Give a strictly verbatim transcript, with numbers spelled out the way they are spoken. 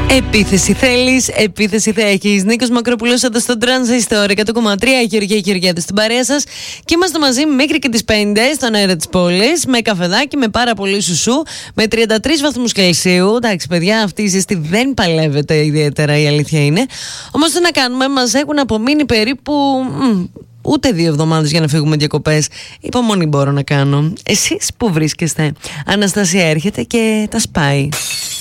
Επίθεση θέλεις, επίθεση θα έχεις. Νίκος Μακρόπουλος εδώ στο Τρανζίστορ εκατό κόμμα τρία. Γεωργία Γεωργιάδη στην παρέα σας. Και είμαστε μαζί μέχρι και τις πέντε στον αέρα της πόλης. Με καφεδάκι, με πάρα πολύ σουσού. Με τριάντα τρεις βαθμούς Κελσίου. Εντάξει, παιδιά, αυτή η ζέστη δεν παλεύεται ιδιαίτερα, η αλήθεια είναι. Όμως τι να κάνουμε, μας έχουν απομείνει περίπου. Μ, ούτε δύο εβδομάδες για να φύγουμε διακοπές. Υπομονή μπορώ να κάνω. Εσείς που βρίσκεστε? Αναστασία έρχεται και τα σπάει.